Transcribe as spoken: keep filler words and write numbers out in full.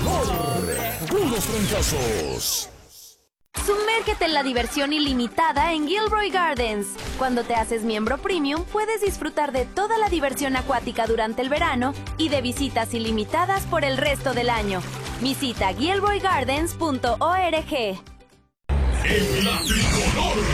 Honor. Puros fracasos. Sumérgete en la diversión ilimitada en Gilroy Gardens. Cuando te haces miembro premium, puedes disfrutar de toda la diversión acuática durante el verano y de visitas ilimitadas por el resto del año. Visita gilroy gardens punto org. El Tricolor.